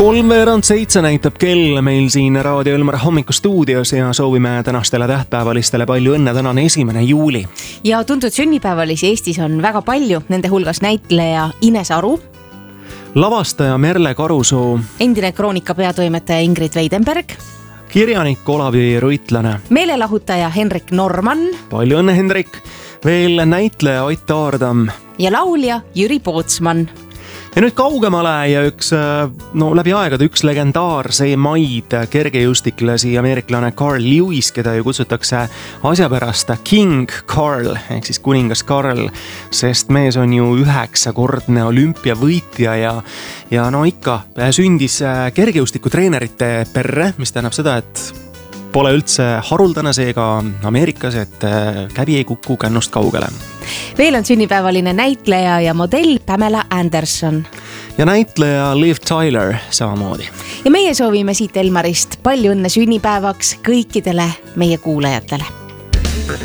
3:07 näitab kell meil siin Raadio Elmar hommikustuudios ja soovime tänastele tähtpäevalistele palju õnne. Tänane 1. juuli. Ja tuntud sünnipäevalisi Eestis on väga palju, nende hulgas näitleja Ines Aru, lavastaja Merle Karusoo, endine Kroonika peatoimetaja Ingrid Weidenberg, kirjanik Olavi Ruitlane, meelelahutaja Henrik Norman, palju õnne Henrik, veel näitleja Ott Aardam ja laulja Jüri Pootsman. Ja nüüd kaugemale ja läbi aegade üks legendaarsemaid kergejõustiklasi ameeriklane Carl Lewis, keda ju kutsutakse asjapärast King Carl ehk siis kuningas Carl, sest mees on ju 9-kordne olümpiavõitja ja ikka sündis kergejõustikutreenerite perre, mis tähendab seda, et pole üldse haruldane seega Ameerikas, et käbi ei kuku kännust kaugele. Veel on sünnipäevaline näitleja ja modell Pamela Anderson. Ja näitleja Liv Tyler samamoodi. Ja meie soovime siit Elmarist palju õnne sünnipäevaks kõikidele meie kuulajatele.